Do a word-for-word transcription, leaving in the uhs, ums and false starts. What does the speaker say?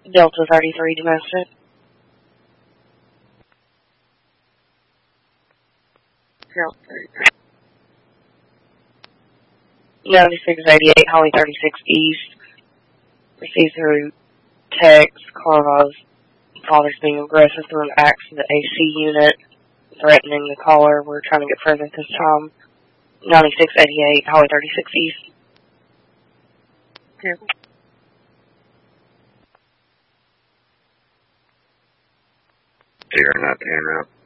Delta thirty-three domestic. Delta thirty-three. ninety-six eighty-eight, Highway thirty-six East. Received through text, cause father's being aggressive through an axe to the A C unit, threatening the caller. We're trying to get further at this time. ninety-six eighty-eight, Highway thirty-six East. Here. Zero, not ten,